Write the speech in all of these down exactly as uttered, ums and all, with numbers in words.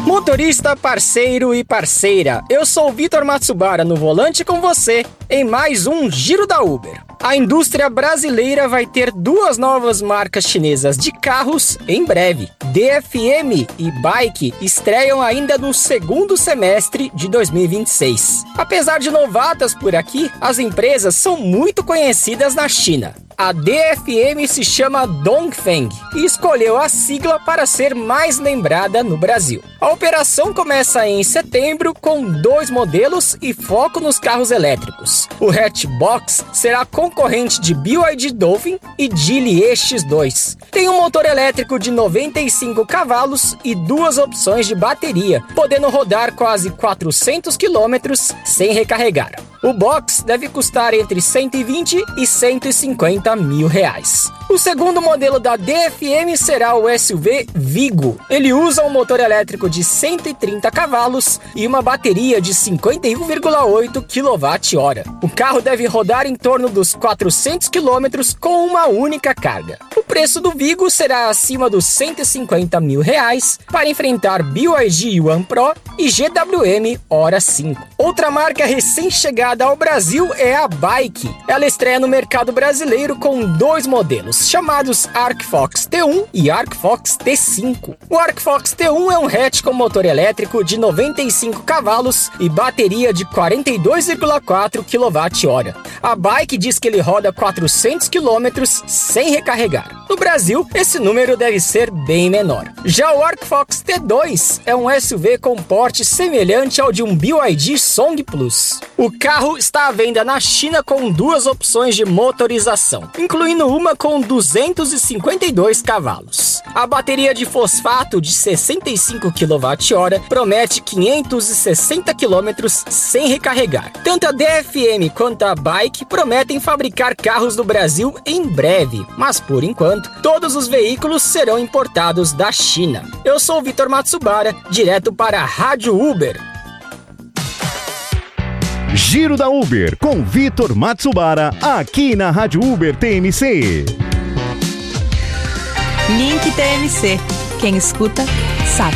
Motorista, parceiro e parceira, eu sou o Vitor Matsubara no volante com você em mais um Giro da Uber. A indústria brasileira vai ter duas novas marcas chinesas de carros em breve. D F M e Bike estreiam ainda no segundo semestre de dois mil e vinte e seis. Apesar de novatas por aqui, as empresas são muito conhecidas na China. A D F M se chama Dongfeng e escolheu a sigla para ser mais lembrada no Brasil. A operação começa em setembro com dois modelos e foco nos carros elétricos. O Hatchbox será concorrente de B Y D Dolphin e Geely E X dois. Tem um motor elétrico de noventa e cinco cavalos e duas opções de bateria, podendo rodar quase quatrocentos quilômetros sem recarregar. O box deve custar entre cento e vinte e cento e cinquenta mil reais. O segundo modelo da D F M será o S U V Vigo. Ele usa um motor elétrico de cento e trinta cavalos e uma bateria de cinquenta e um vírgula oito quilowatt-hora. O carro deve rodar em torno dos quatrocentos quilômetros com uma única carga. O preço do Vigo será acima dos cento e cinquenta mil reais para enfrentar B Y D Yuan Pro e G W M Hora cinco. Outra marca recém-chegada ao Brasil é a Bike. Ela estreia no mercado brasileiro com dois modelos, chamados Arcfox T um e Arcfox T cinco. O Arcfox T um é um hatch com motor elétrico de noventa e cinco cavalos e bateria de quarenta e dois vírgula quatro quilowatt-hora. A Bike diz que ele roda quatrocentos quilômetros sem recarregar. No Brasil, esse número deve ser bem menor. Já o Arcfox T dois é um S U V com porte semelhante ao de um B Y D Song Plus. O carro está à venda na China com duas opções de motorização, incluindo uma com duzentos e cinquenta e dois cavalos. A bateria de fosfato de sessenta e cinco quilowatt-hora promete quinhentos e sessenta quilômetros sem recarregar. Tanto a D F M quanto a Bike prometem fabricar carros no Brasil em breve, mas por enquanto, todos os veículos serão importados da China. Eu sou o Vitor Matsubara, direto para a Rádio Uber. Giro da Uber com Vitor Matsubara, aqui na Rádio Uber T M C. Link T M C. Quem escuta, sabe.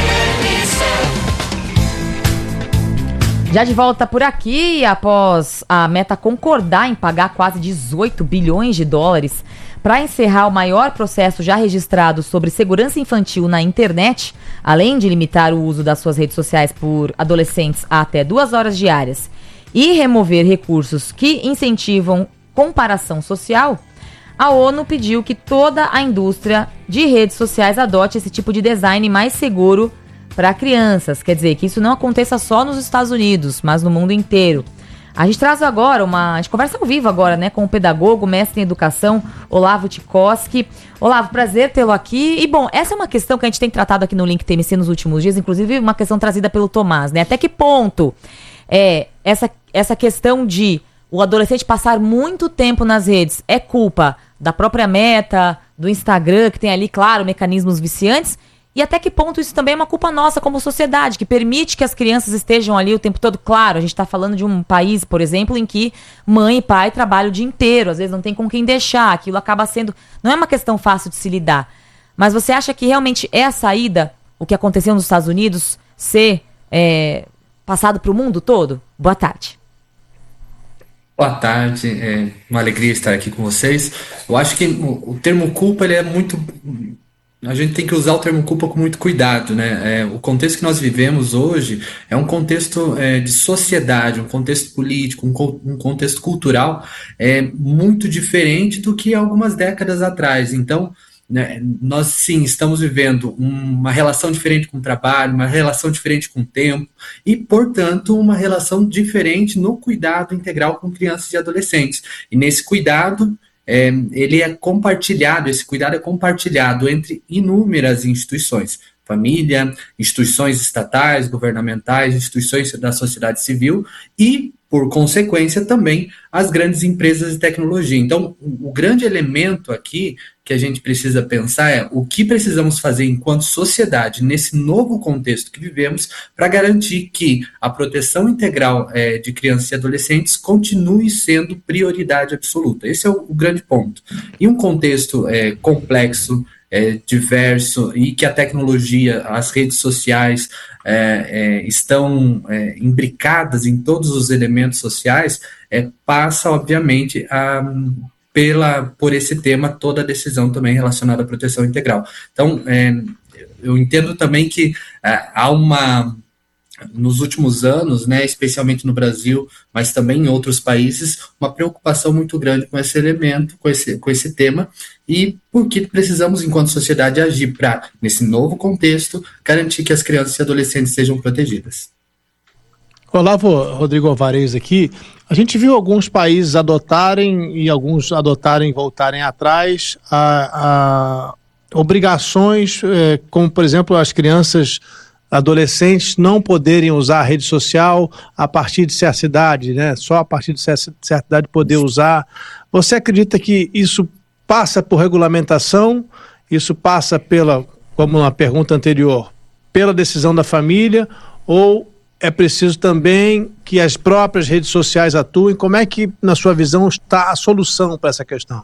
Já de volta por aqui, após a Meta concordar em pagar quase dezoito bilhões de dólares para encerrar o maior processo já registrado sobre segurança infantil na internet, além de limitar o uso das suas redes sociais por adolescentes a até duas horas diárias e remover recursos que incentivam comparação social, a ONU pediu que toda a indústria de redes sociais adote esse tipo de design mais seguro para crianças. Quer dizer, que isso não aconteça só nos Estados Unidos, mas no mundo inteiro. A gente traz agora uma... A gente conversa ao vivo agora, né, com o pedagogo, mestre em educação, Olavo Tchaikovsky. Olavo, prazer tê-lo aqui. E, bom, essa é uma questão que a gente tem tratado aqui no Link T M C nos últimos dias, inclusive uma questão trazida pelo Tomás, né? Até que ponto é essa, essa questão de o adolescente passar muito tempo nas redes é culpa da própria Meta, do Instagram, que tem ali, claro, mecanismos viciantes, e até que ponto isso também é uma culpa nossa como sociedade, que permite que as crianças estejam ali o tempo todo. Claro, a gente está falando de um país, por exemplo, em que mãe e pai trabalham o dia inteiro, às vezes não tem com quem deixar, aquilo acaba sendo... Não é uma questão fácil de se lidar. Mas você acha que realmente é a saída, o que aconteceu nos Estados Unidos, ser é, passado para o mundo todo? Boa tarde. Boa tarde, é uma alegria estar aqui com vocês. Eu acho que o, o termo culpa, ele é muito... A gente tem que usar o termo culpa com muito cuidado, né? É, o contexto que nós vivemos hoje é um contexto é, de sociedade, um contexto político, um, co- um contexto cultural é, muito diferente do que algumas décadas atrás. Então, né, nós sim estamos vivendo uma relação diferente com o trabalho, uma relação diferente com o tempo e, portanto, uma relação diferente no cuidado integral com crianças e adolescentes. E nesse cuidado... É, ele é compartilhado, esse cuidado é compartilhado entre inúmeras instituições, família, instituições estatais, governamentais, instituições da sociedade civil e, por consequência, também as grandes empresas de tecnologia. Então, o grande elemento aqui que a gente precisa pensar é o que precisamos fazer enquanto sociedade nesse novo contexto que vivemos para garantir que a proteção integral é, de crianças e adolescentes continue sendo prioridade absoluta. Esse é o, o grande ponto. E um contexto é, complexo, é, diverso e que a tecnologia, as redes sociais é, é, estão é, imbricadas em todos os elementos sociais, é, passa, obviamente, a, pela, por esse tema toda a decisão também relacionada à proteção integral. Então, é, eu entendo também que é, há uma... nos últimos anos, né, especialmente no Brasil, mas também em outros países, uma preocupação muito grande com esse elemento, com esse, com esse tema, e porque precisamos, enquanto sociedade, agir para, nesse novo contexto, garantir que as crianças e adolescentes sejam protegidas. Olavo, Rodrigo Alvarez aqui. A gente viu alguns países adotarem e alguns adotarem e voltarem atrás a, a obrigações, eh, como, por exemplo, as crianças adolescentes não poderem usar a rede social a partir de certa idade, né? Só a partir de certa idade poder usar. Você acredita que isso passa por regulamentação, isso passa pela, como na pergunta anterior, pela decisão da família, ou é preciso também que as próprias redes sociais atuem? Como é que, na sua visão, está a solução para essa questão?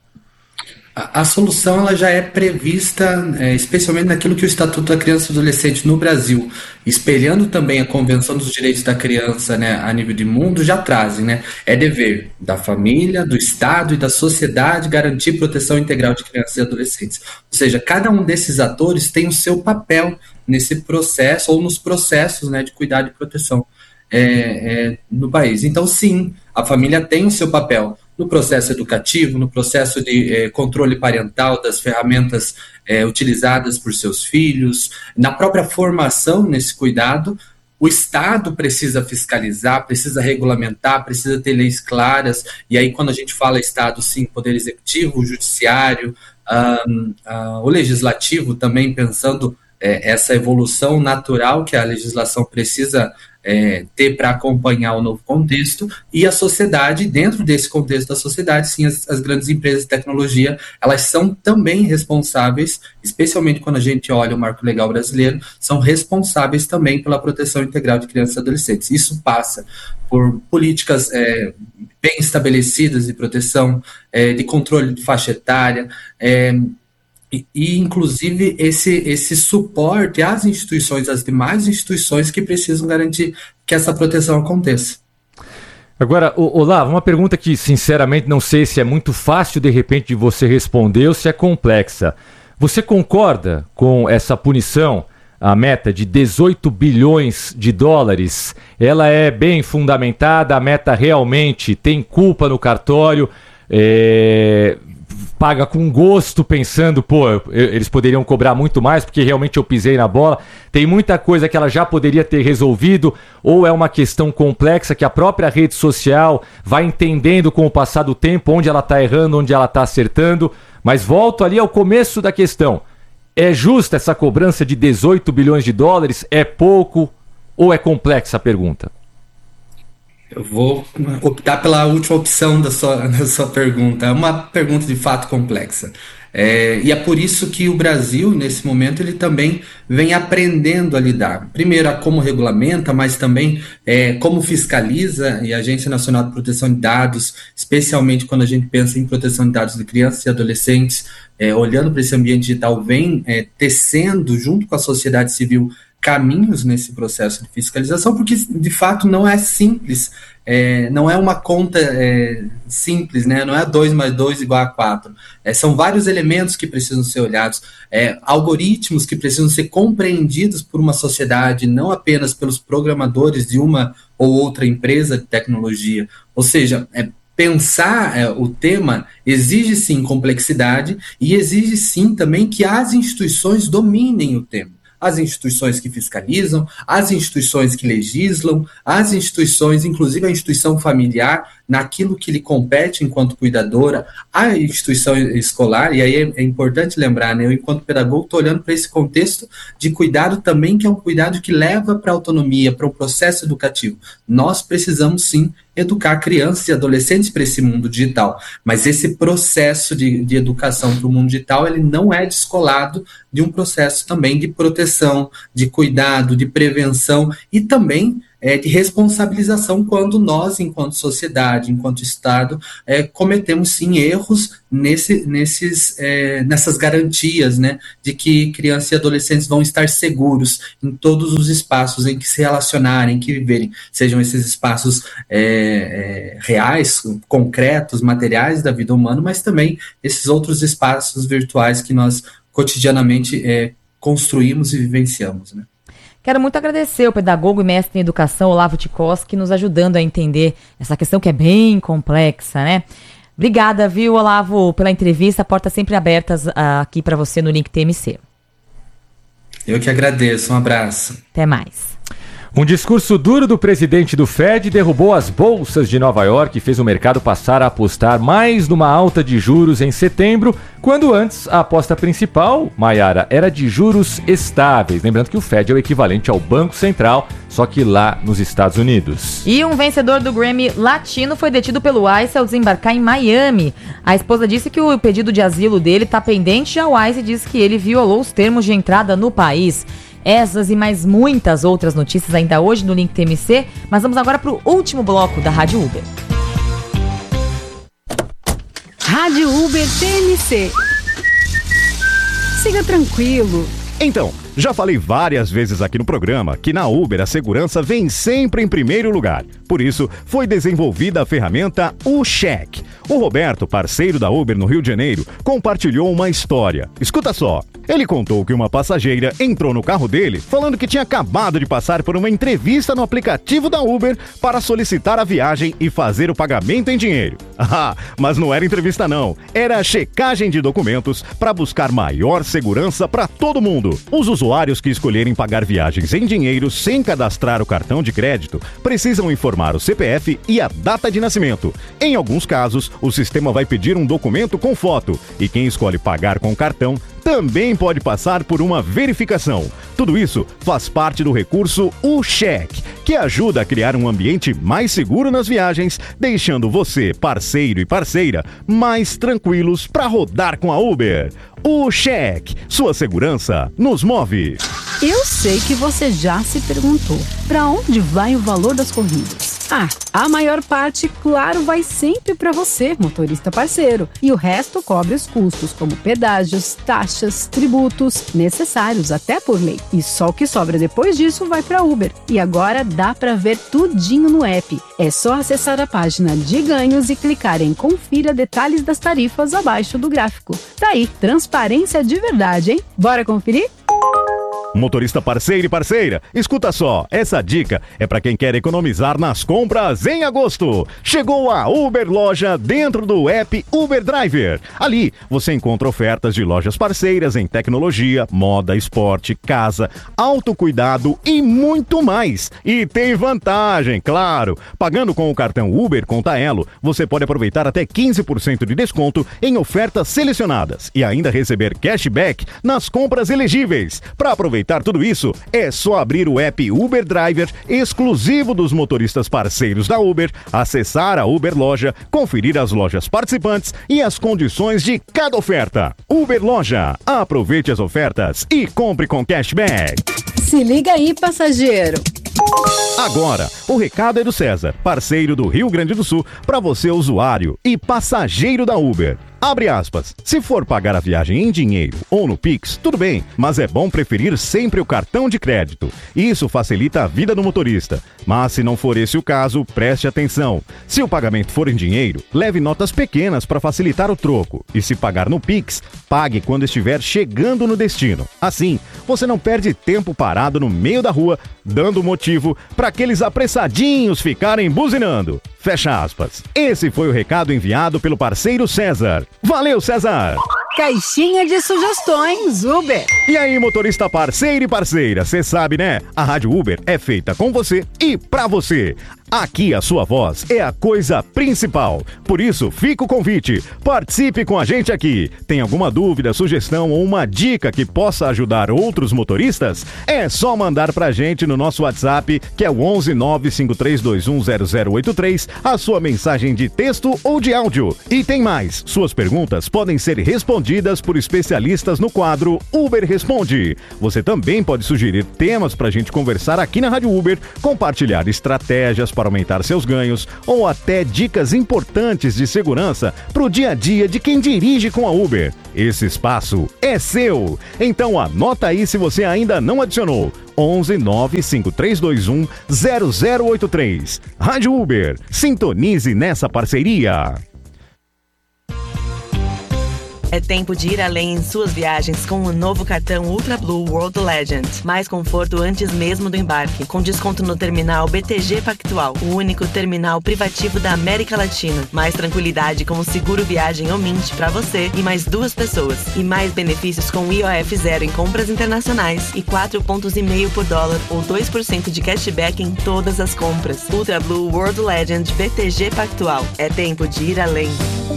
A, a solução ela já é prevista, é, especialmente naquilo que o Estatuto da Criança e do Adolescente no Brasil, espelhando também a Convenção dos Direitos da Criança, né, a nível de mundo, já trazem, né? É dever da família, do Estado e da sociedade garantir proteção integral de crianças e adolescentes. Ou seja, cada um desses atores tem o seu papel nesse processo, ou nos processos, né, de cuidado e proteção é, é, no país. Então, sim, a família tem o seu papel no processo educativo, no processo de eh, controle parental das ferramentas eh, utilizadas por seus filhos, na própria formação nesse cuidado. O Estado precisa fiscalizar, precisa regulamentar, precisa ter leis claras, e aí quando a gente fala Estado, sim, Poder Executivo, o Judiciário, um, uh, o Legislativo também pensando eh, essa evolução natural que a legislação precisa É, ter para acompanhar o novo contexto, e a sociedade, dentro desse contexto da sociedade, sim, as, as grandes empresas de tecnologia, elas são também responsáveis, especialmente quando a gente olha o marco legal brasileiro, são responsáveis também pela proteção integral de crianças e adolescentes. Isso passa por políticas é, bem estabelecidas de proteção, é, de controle de faixa etária, é, E, e, inclusive, esse, esse suporte às instituições, às demais instituições que precisam garantir que essa proteção aconteça. Agora, Olavo, uma pergunta que, sinceramente, não sei se é muito fácil, de repente, de você responder ou se é complexa. Você concorda com essa punição, a meta de dezoito bilhões de dólares? Ela é bem fundamentada, a meta realmente tem culpa no cartório, é... paga com gosto, pensando, pô, eles poderiam cobrar muito mais porque realmente eu pisei na bola. Tem muita coisa que ela já poderia ter resolvido, ou é uma questão complexa que a própria rede social vai entendendo com o passar do tempo onde ela está errando, onde ela está acertando. Mas volto ali ao começo da questão. É justa essa cobrança de dezoito bilhões de dólares? É pouco ou é complexa a pergunta? Eu vou optar pela última opção da sua, da sua pergunta. É uma pergunta de fato complexa. É, e é por isso que o Brasil, nesse momento, ele também vem aprendendo a lidar. Primeiro, a como regulamenta, mas também é, como fiscaliza, e a Agência Nacional de Proteção de Dados, especialmente quando a gente pensa em proteção de dados de crianças e adolescentes, é, olhando para esse ambiente digital, vem é, tecendo, junto com a sociedade civil, caminhos nesse processo de fiscalização, porque de fato não é simples, é, não é uma conta é, simples, né? Não é dois mais dois igual a quatro, é, são vários elementos que precisam ser olhados, é, algoritmos que precisam ser compreendidos por uma sociedade, não apenas pelos programadores de uma ou outra empresa de tecnologia, ou seja, é, pensar é, o tema exige sim complexidade e exige sim também que as instituições dominem o tema. As instituições que fiscalizam, as instituições que legislam, as instituições, inclusive a instituição familiar, naquilo que lhe compete enquanto cuidadora, a instituição escolar, e aí é, é importante lembrar, né, eu enquanto pedagogo estou olhando para esse contexto de cuidado também, que é um cuidado que leva para a autonomia, para o processo educativo. Nós precisamos sim educar crianças e adolescentes para esse mundo digital, mas esse processo de, de educação para o mundo digital, ele não é descolado de um processo também de proteção, de cuidado, de prevenção e também é, de responsabilização quando nós, enquanto sociedade, enquanto Estado, é, cometemos sim erros nesse, nesses, é, nessas garantias, né, de que crianças e adolescentes vão estar seguros em todos os espaços em que se relacionarem, em que viverem, sejam esses espaços é, é, reais, concretos, materiais da vida humana, mas também esses outros espaços virtuais que nós cotidianamente é, construímos e vivenciamos, né? Quero muito agradecer o pedagogo e mestre em educação, Olavo Tchaikovsky, nos ajudando a entender essa questão que é bem complexa, né? Obrigada, viu, Olavo, pela entrevista. Portas sempre abertas uh, aqui para você no Link T M C. Eu que agradeço. Um abraço. Até mais. Um discurso duro do presidente do Fed derrubou as bolsas de Nova York e fez o mercado passar a apostar mais numa alta de juros em setembro, quando antes a aposta principal, Mayara, era de juros estáveis. Lembrando que o Fed é o equivalente ao Banco Central, só que lá nos Estados Unidos. E um vencedor do Grammy latino foi detido pelo ICE ao desembarcar em Miami. A esposa disse que o pedido de asilo dele está pendente, já o ICE diz que ele violou os termos de entrada no país. Essas e mais muitas outras notícias ainda hoje no Link T M C, mas vamos agora para o último bloco da Rádio Uber. Rádio Uber T M C. Siga tranquilo. Então, já falei várias vezes aqui no programa que na Uber a segurança vem sempre em primeiro lugar. Por isso, foi desenvolvida a ferramenta UCheck. O Roberto, parceiro da Uber no Rio de Janeiro, compartilhou uma história. Escuta só. Ele contou que uma passageira entrou no carro dele falando que tinha acabado de passar por uma entrevista no aplicativo da Uber para solicitar a viagem e fazer o pagamento em dinheiro. Ah, mas não era entrevista não. Era checagem de documentos para buscar maior segurança para todo mundo. Os usuários que escolherem pagar viagens em dinheiro sem cadastrar o cartão de crédito precisam informar o C P F e a data de nascimento. Em alguns casos, o sistema vai pedir um documento com foto e quem escolhe pagar com cartão também pode passar por uma verificação. Tudo isso faz parte do recurso UCheck, que ajuda a criar um ambiente mais seguro nas viagens, deixando você, parceiro e parceira, mais tranquilos para rodar com a Uber. UCheck, sua segurança nos move. Eu sei que você já se perguntou, para onde vai o valor das corridas? Ah, a maior parte, claro, vai sempre para você, motorista parceiro. E o resto cobre os custos, como pedágios, taxas, tributos, necessários até por lei. E só o que sobra depois disso vai para Uber. E agora dá para ver tudinho no app. É só acessar a página de ganhos e clicar em Confira detalhes das tarifas abaixo do gráfico. Tá aí, transparência de verdade, hein? Bora conferir? Motorista parceiro e parceira, escuta só, essa dica é para quem quer economizar nas compras em agosto. Chegou a Uber Loja dentro do app Uber Driver. Ali você encontra ofertas de lojas parceiras em tecnologia, moda, esporte, casa, autocuidado e muito mais. E tem vantagem, claro. Pagando com o cartão Uber Conta Elo, você pode aproveitar até quinze por cento de desconto em ofertas selecionadas e ainda receber cashback nas compras elegíveis. Para aproveitar tudo isso, é só abrir o app Uber Driver, exclusivo dos motoristas parceiros da Uber, acessar a Uber Loja, conferir as lojas participantes e as condições de cada oferta. Uber Loja, aproveite as ofertas e compre com cashback. Se liga aí, passageiro. Agora, o recado é do César, parceiro do Rio Grande do Sul, para você usuário e passageiro da Uber. Abre aspas, se for pagar a viagem em dinheiro ou no Pix, tudo bem, mas é bom preferir sempre o cartão de crédito. Isso facilita a vida do motorista. Mas se não for esse o caso, preste atenção. Se o pagamento for em dinheiro, leve notas pequenas para facilitar o troco. E se pagar no Pix, pague quando estiver chegando no destino. Assim, você não perde tempo parado no meio da rua, dando motivo para aqueles apressadinhos ficarem buzinando. Fecha aspas. Esse foi o recado enviado pelo parceiro César. Valeu, César! Caixinha de sugestões Uber. E aí, motorista parceiro e parceira, você sabe, né? A Rádio Uber é feita com você e pra você. Aqui a sua voz é a coisa principal. Por isso, fica o convite. Participe com a gente aqui. Tem alguma dúvida, sugestão ou uma dica que possa ajudar outros motoristas? É só mandar pra gente no nosso WhatsApp, que é o onze nove cinco três dois um zero zero oito três, a sua mensagem de texto ou de áudio. E tem mais. Suas perguntas podem ser respondidas por especialistas no quadro Uber Responde. Você também pode sugerir temas pra gente conversar aqui na Rádio Uber, compartilhar estratégias para aumentar seus ganhos ou até dicas importantes de segurança para o dia a dia de quem dirige com a Uber. Esse espaço é seu. Então anota aí se você ainda não adicionou. onze nove cinco três dois um zero zero oito três. Rádio Uber. Sintonize nessa parceria. É tempo de ir além em suas viagens com o novo cartão Ultra Blue World Legend. Mais conforto antes mesmo do embarque, com desconto no terminal B T G Pactual, o único terminal privativo da América Latina. Mais tranquilidade com o seguro viagem ou Mint para você e mais duas pessoas. E mais benefícios com I O F zero em compras internacionais e quatro pontos e meio por dólar ou dois por cento de cashback em todas as compras. Ultra Blue World Legend B T G Pactual. É tempo de ir além.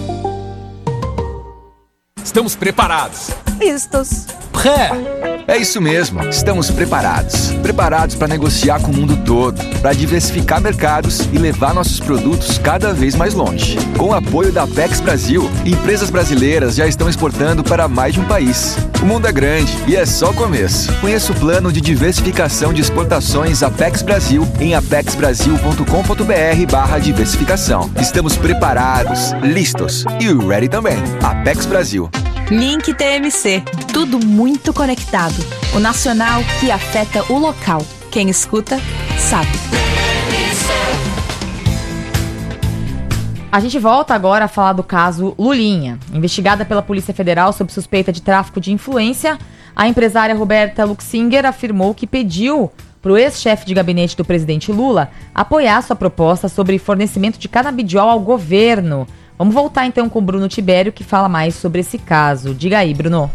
Estamos preparados. Listos. Pré. É isso mesmo, estamos preparados. Preparados para negociar com o mundo todo, para diversificar mercados e levar nossos produtos cada vez mais longe. Com o apoio da Apex Brasil, empresas brasileiras já estão exportando para mais de um país. O mundo é grande e é só o começo. Conheça o plano de diversificação de exportações Apex Brasil em apex brasil ponto com ponto b r barra diversificação. Estamos preparados, listos e ready também. Apex Brasil. Link T M C. Tudo muito conectado. O nacional que afeta o local. Quem escuta, sabe. A gente volta agora a falar do caso Lulinha. Investigada pela Polícia Federal sob suspeita de tráfico de influência, a empresária Roberta Luxinger afirmou que pediu para o ex-chefe de gabinete do presidente Lula apoiar sua proposta sobre fornecimento de canabidiol ao governo. Vamos voltar então com o Bruno Tibério, que fala mais sobre esse caso. Diga aí, Bruno.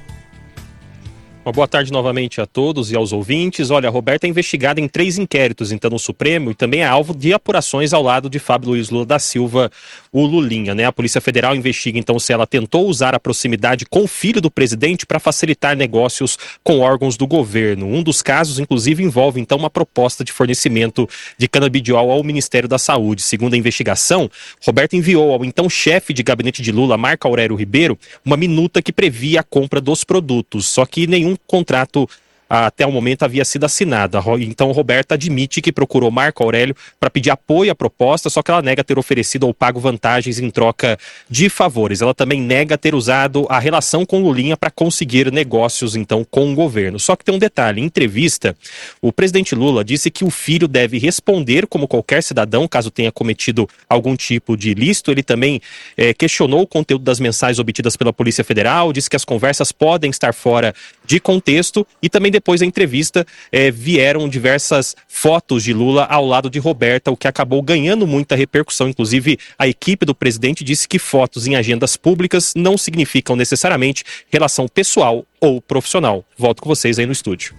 Uma boa tarde novamente a todos e aos ouvintes. Olha, a Roberta é investigada em três inquéritos, então, no Supremo, e também é alvo de apurações ao lado de Fábio Luiz Lula da Silva, o Lulinha, né? A Polícia Federal investiga, então, se ela tentou usar a proximidade com o filho do presidente para facilitar negócios com órgãos do governo. Um dos casos, inclusive, envolve, então, uma proposta de fornecimento de canabidiol ao Ministério da Saúde. Segundo a investigação, Roberta enviou ao, então, chefe de gabinete de Lula, Marco Aurélio Ribeiro, uma minuta que previa a compra dos produtos, só que nenhum contrato até o momento havia sido assinada. Então Roberta admite que procurou Marco Aurélio para pedir apoio à proposta, só que ela nega ter oferecido ou pago vantagens em troca de favores. Ela também nega ter usado a relação com Lulinha para conseguir negócios então com o governo. Só que tem um detalhe, em entrevista, o presidente Lula disse que o filho deve responder como qualquer cidadão caso tenha cometido algum tipo de ilícito. Ele também é, questionou o conteúdo das mensagens obtidas pela Polícia Federal, disse que as conversas podem estar fora de contexto e também depois da entrevista, eh, vieram diversas fotos de Lula ao lado de Roberta, o que acabou ganhando muita repercussão. Inclusive, a equipe do presidente disse que fotos em agendas públicas não significam necessariamente relação pessoal ou profissional. Volto com vocês aí no estúdio.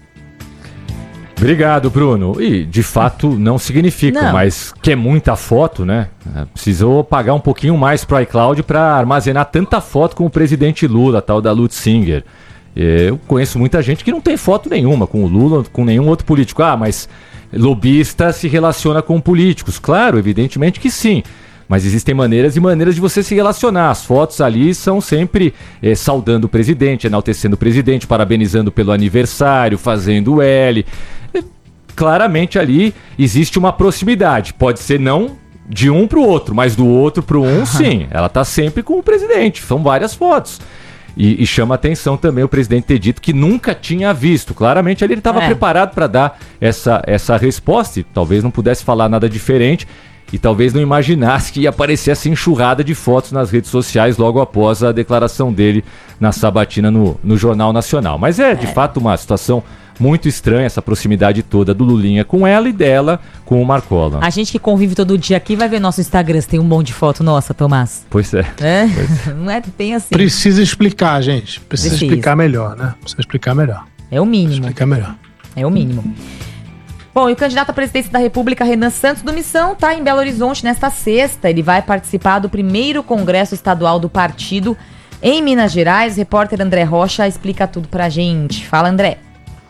Obrigado, Bruno. E, de fato, não significa, não. Mas que é muita foto, né? Precisou pagar um pouquinho mais pro iCloud para armazenar tanta foto com o presidente Lula, tal da Luxinger. Eu conheço muita gente que não tem foto nenhuma com o Lula, com nenhum outro político. Ah, mas lobista se relaciona com políticos. Claro, evidentemente que sim. Mas existem maneiras e maneiras de você se relacionar. As fotos ali são sempre é, saudando o presidente, enaltecendo o presidente, parabenizando pelo aniversário, fazendo L. É, claramente ali existe uma proximidade. Pode ser não de um para o outro, mas do outro para o um, sim. Ela está sempre com o presidente. São várias fotos. E, e chama atenção também o presidente ter dito que nunca tinha visto. Claramente ali ele estava é. preparado para dar essa, essa resposta e talvez não pudesse falar nada diferente e talvez não imaginasse que ia aparecer essa enxurrada de fotos nas redes sociais logo após a declaração dele na sabatina no, no Jornal Nacional. Mas é, de é. fato, uma situação muito estranha, essa proximidade toda do Lulinha com ela e dela com o Marcola. A gente que convive todo dia aqui vai ver nosso Instagram, se tem um monte de foto nossa, Tomás. Pois é. é? Pois é. Não é bem assim. Precisa explicar, gente. Precisa, Precisa explicar melhor, né? Precisa explicar melhor. É o mínimo. Explicar melhor. É o mínimo. Bom, e o candidato à presidência da República, Renan Santos do Missão, está em Belo Horizonte nesta sexta. Ele vai participar do primeiro congresso estadual do partido em Minas Gerais. O repórter André Rocha explica tudo pra gente. Fala, André.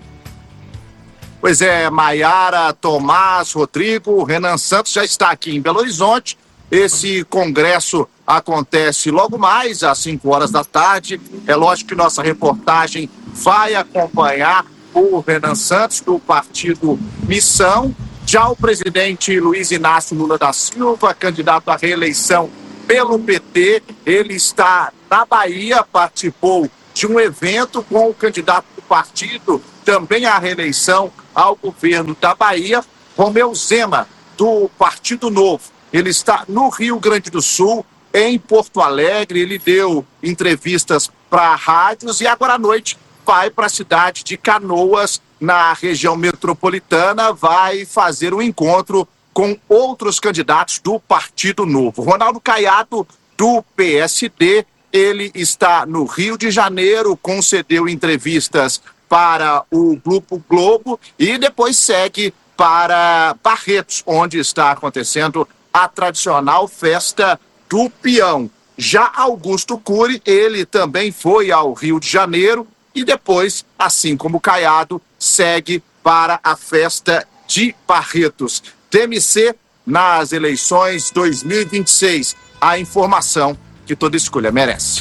Pois é, Maiara, Tomás, Rodrigo, Renan Santos já está aqui em Belo Horizonte. Esse congresso acontece logo mais às cinco horas da tarde. É lógico que nossa reportagem vai acompanhar o Renan Santos, do partido Missão. Já o presidente Luiz Inácio Lula da Silva, candidato à reeleição pelo P T, ele está na Bahia, participou de um evento com o candidato do partido, também à reeleição ao governo da Bahia, Romeu Zema, do Partido Novo. Ele está no Rio Grande do Sul, em Porto Alegre, ele deu entrevistas para rádios e agora à noite vai para a cidade de Canoas, na região metropolitana, vai fazer um encontro com outros candidatos do Partido Novo. Ronaldo Caiado, do P S D, ele está no Rio de Janeiro, concedeu entrevistas para o Grupo Globo e depois segue para Barretos, onde está acontecendo a tradicional festa do peão. Já Augusto Cury, ele também foi ao Rio de Janeiro e depois, assim como Caiado, segue para a festa de Barretos. T M C nas eleições dois mil e vinte e seis. A informação que toda escolha merece.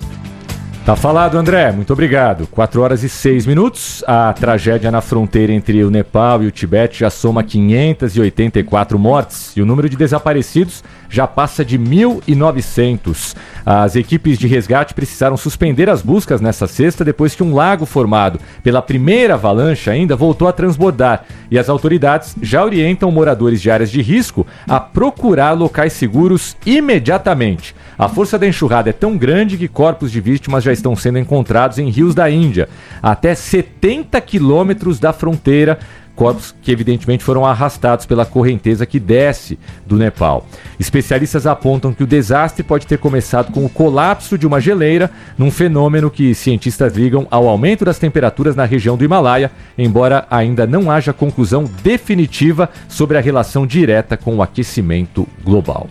Tá falado, André. Muito obrigado. quatro horas e seis minutos. A tragédia na fronteira entre o Nepal e o Tibete já soma quinhentas e oitenta e quatro mortes e o número de desaparecidos já passa de mil e novecentos. As equipes de resgate precisaram suspender as buscas nessa sexta depois que um lago formado pela primeira avalanche ainda voltou a transbordar e as autoridades já orientam moradores de áreas de risco a procurar locais seguros imediatamente. A força da enxurrada é tão grande que corpos de vítimas já estão sendo encontrados em rios da Índia, até setenta quilômetros da fronteira, corpos que evidentemente foram arrastados pela correnteza que desce do Nepal. Especialistas apontam que o desastre pode ter começado com o colapso de uma geleira, num fenômeno que cientistas ligam ao aumento das temperaturas na região do Himalaia, embora ainda não haja conclusão definitiva sobre a relação direta com o aquecimento global.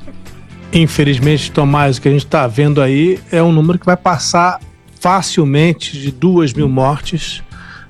Infelizmente, Tomás, o que a gente está vendo aí é um número que vai passar facilmente de duas mil mortes.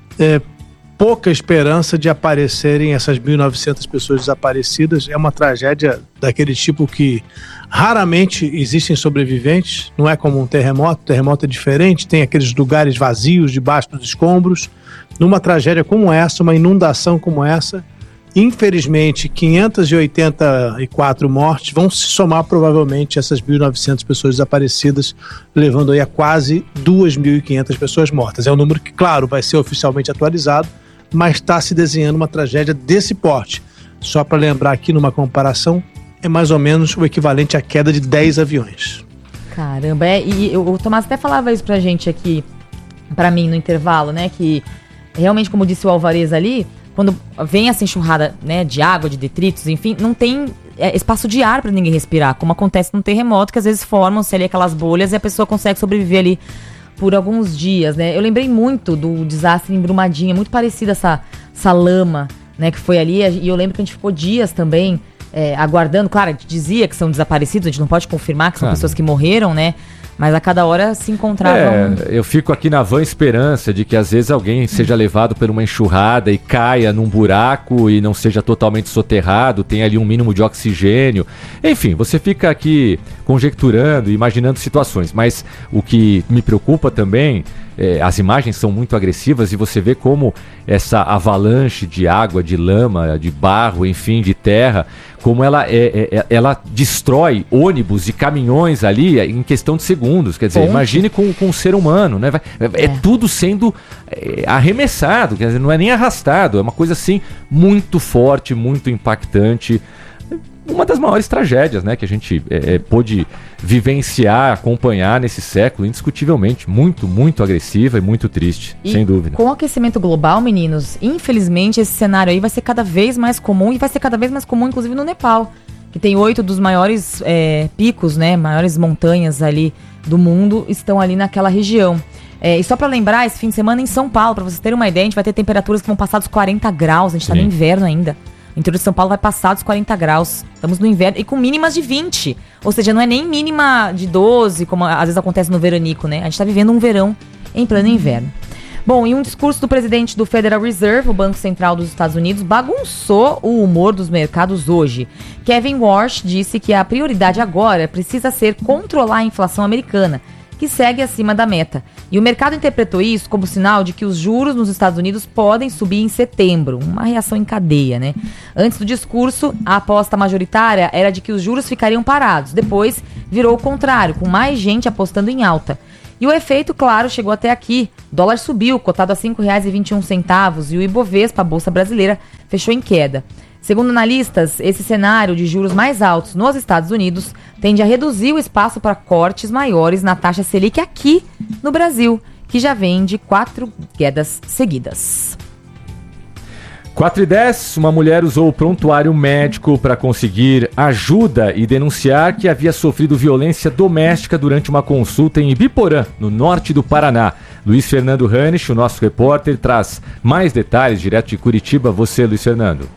É pouca esperança de aparecerem essas mil e novecentas pessoas desaparecidas. É uma tragédia daquele tipo que raramente existem sobreviventes. Não é como um terremoto. O terremoto é diferente, tem aqueles lugares vazios debaixo dos escombros. Numa tragédia como essa, uma inundação como essa, infelizmente, quinhentas e oitenta e quatro mortes vão se somar provavelmente essas mil e novecentas pessoas desaparecidas, levando aí a quase duas mil e quinhentas pessoas mortas. É um número que, claro, vai ser oficialmente atualizado, mas está se desenhando uma tragédia desse porte. Só para lembrar aqui, numa comparação, é mais ou menos o equivalente à queda de dez aviões. Caramba, é, e o Tomás até falava isso pra gente aqui, pra mim, no intervalo, né, que realmente, como disse o Alvarez ali, quando vem essa enxurrada, né, de água, de detritos, enfim, não tem é, espaço de ar para ninguém respirar, como acontece num terremoto, que às vezes formam-se ali aquelas bolhas e a pessoa consegue sobreviver ali por alguns dias, né? Eu lembrei muito do desastre em Brumadinho, muito parecida essa, essa lama, né, que foi ali, e eu lembro que a gente ficou dias também é, aguardando, claro, a gente dizia que são desaparecidos, a gente não pode confirmar que são ah, pessoas que morreram, né? Mas a cada hora se encontravam... É, eu fico aqui na vã esperança de que às vezes alguém seja levado por uma enxurrada e caia num buraco e não seja totalmente soterrado, tenha ali um mínimo de oxigênio. Enfim, você fica aqui conjecturando, imaginando situações. Mas o que me preocupa também, é, as imagens são muito agressivas e você vê como essa avalanche de água, de lama, de barro, enfim, de terra, como ela, é, é, ela destrói ônibus e caminhões ali em questão de segundos. Quer dizer, Ponte. imagine com, com um ser humano, né? É, é tudo sendo é, arremessado, quer dizer, não é nem arrastado, é uma coisa assim muito forte, muito impactante. Uma das maiores tragédias, né, que a gente é, é, pôde vivenciar, acompanhar nesse século, indiscutivelmente, muito, muito agressiva e muito triste, e sem dúvida. Com o aquecimento global, meninos, infelizmente esse cenário aí vai ser cada vez mais comum e vai ser cada vez mais comum, inclusive no Nepal, que tem oito dos maiores é, picos, né, maiores montanhas ali do mundo, estão ali naquela região. É, e só pra lembrar, esse fim de semana em São Paulo, pra vocês terem uma ideia, a gente vai ter temperaturas que vão passar dos quarenta graus, a gente Sim. tá no inverno ainda. O interior de São Paulo vai passar dos quarenta graus, estamos no inverno, e com mínimas de vinte. Ou seja, não é nem mínima de doze, como às vezes acontece no veranico, né? A gente tá vivendo um verão em pleno inverno. Bom, em um discurso do presidente do Federal Reserve, o Banco Central dos Estados Unidos, bagunçou o humor dos mercados hoje. Kevin Warsh disse que a prioridade agora precisa ser controlar a inflação americana, que segue acima da meta. E o mercado interpretou isso como sinal de que os juros nos Estados Unidos podem subir em setembro, uma reação em cadeia, né? Antes do discurso, a aposta majoritária era de que os juros ficariam parados. Depois, virou o contrário, com mais gente apostando em alta. E o efeito, claro, chegou até aqui. O dólar subiu, cotado a cinco reais e vinte e um centavos, e o Ibovespa, a bolsa brasileira, fechou em queda. Segundo analistas, esse cenário de juros mais altos nos Estados Unidos tende a reduzir o espaço para cortes maiores na taxa Selic aqui no Brasil, que já vem de quatro quedas seguidas. quatro e dez, uma mulher usou o prontuário médico para conseguir ajuda e denunciar que havia sofrido violência doméstica durante uma consulta em Ibiporã, no norte do Paraná. Luiz Fernando Ranisch, o nosso repórter, traz mais detalhes direto de Curitiba. Você, Luiz Fernando.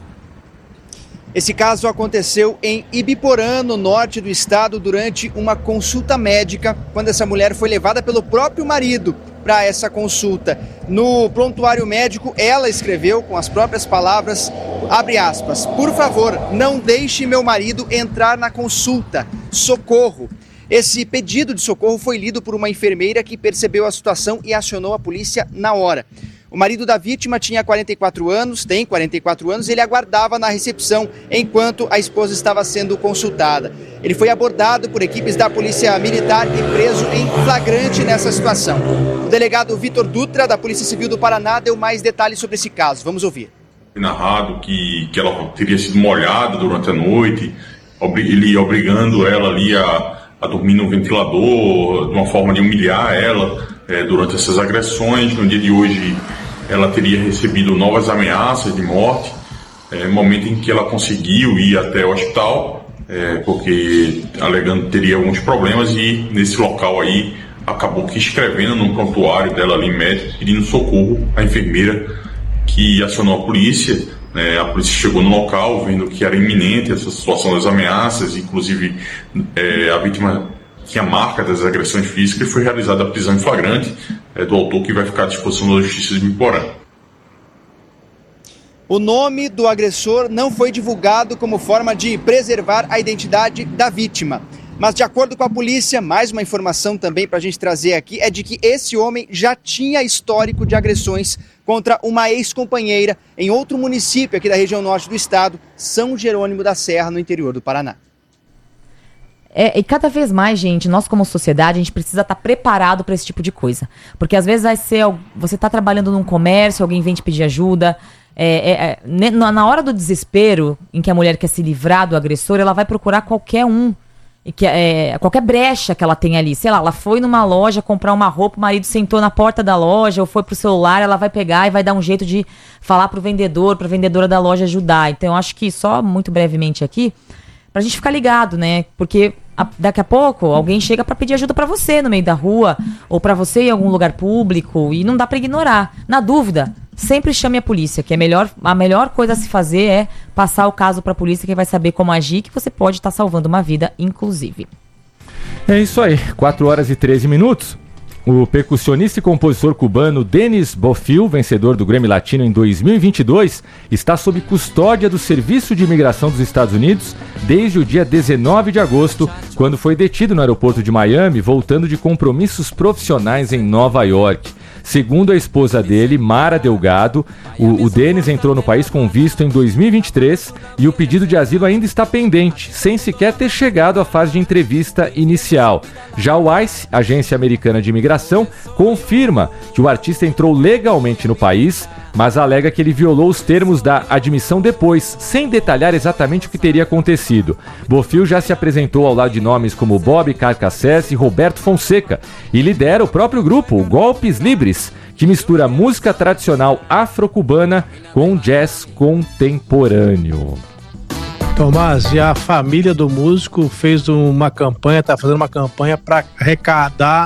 Esse caso aconteceu em Ibiporã, no norte do estado, durante uma consulta médica, quando essa mulher foi levada pelo próprio marido para essa consulta. No prontuário médico, ela escreveu com as próprias palavras, abre aspas, por favor, não deixe meu marido entrar na consulta, socorro. Esse pedido de socorro foi lido por uma enfermeira que percebeu a situação e acionou a polícia na hora. O marido da vítima tinha quarenta e quatro anos, tem quarenta e quatro anos, e ele aguardava na recepção enquanto a esposa estava sendo consultada. Ele foi abordado por equipes da Polícia Militar e preso em flagrante nessa situação. O delegado Vitor Dutra, da Polícia Civil do Paraná, deu mais detalhes sobre esse caso. Vamos ouvir. Foi narrado que, que ela teria sido molhada durante a noite, ele obrigando ela ali a, a dormir no ventilador, de uma forma de humilhar ela é, durante essas agressões. No dia de hoje, ela teria recebido novas ameaças de morte, é, no momento em que ela conseguiu ir até o hospital, é, porque alegando que teria alguns problemas, e nesse local aí acabou que escrevendo no prontuário dela ali médico, pedindo socorro à enfermeira que acionou a polícia. É, a polícia chegou no local vendo que era iminente essa situação das ameaças, inclusive é, a vítima tinha marca das agressões físicas, e foi realizada a prisão em flagrante é, do autor, que vai ficar à disposição da Justiça de Ibiporã. O nome do agressor não foi divulgado como forma de preservar a identidade da vítima. Mas, de acordo com a polícia, mais uma informação também para a gente trazer aqui é de que esse homem já tinha histórico de agressões contra uma ex-companheira em outro município aqui da região norte do estado, São Jerônimo da Serra, no interior do Paraná. É, e cada vez mais, gente, nós como sociedade, a gente precisa estar preparado para esse tipo de coisa. Porque às vezes vai ser, você está trabalhando num comércio, alguém vem te pedir ajuda. É, é, é, na hora do desespero, em que a mulher quer se livrar do agressor, ela vai procurar qualquer um, e que, é, qualquer brecha que ela tem ali. Sei lá, ela foi numa loja comprar uma roupa, o marido sentou na porta da loja, ou foi pro celular, ela vai pegar e vai dar um jeito de falar pro vendedor, pra vendedora da loja ajudar. Então eu acho que só muito brevemente aqui, pra gente ficar ligado, né? Porque a, daqui a pouco alguém chega pra pedir ajuda pra você no meio da rua, ou pra você em algum lugar público, e não dá pra ignorar. Na dúvida, sempre chame a polícia, que é melhor, a melhor coisa a se fazer é passar o caso pra polícia, que vai saber como agir, que você pode estar salvando uma vida, inclusive. É isso aí, quatro horas e treze minutos. O percussionista e compositor cubano Denis Bofil, vencedor do Grammy Latino em dois mil e vinte e dois, está sob custódia do Serviço de Imigração dos Estados Unidos desde o dia dezenove de agosto, quando foi detido no aeroporto de Miami, voltando de compromissos profissionais em Nova York. Segundo a esposa dele, Mara Delgado, o, o Denis entrou no país com visto em dois mil e vinte e três e o pedido de asilo ainda está pendente, sem sequer ter chegado à fase de entrevista inicial. Já o ICE, Agência Americana de Imigração, confirma que o artista entrou legalmente no país, mas alega que ele violou os termos da admissão depois, sem detalhar exatamente o que teria acontecido. Bofil já se apresentou ao lado de nomes como Bob Carcassés e Roberto Fonseca e lidera o próprio grupo, o Golpes Libres, que mistura música tradicional afro-cubana com jazz contemporâneo. Tomás, e a família do músico fez uma campanha, está fazendo uma campanha para arrecadar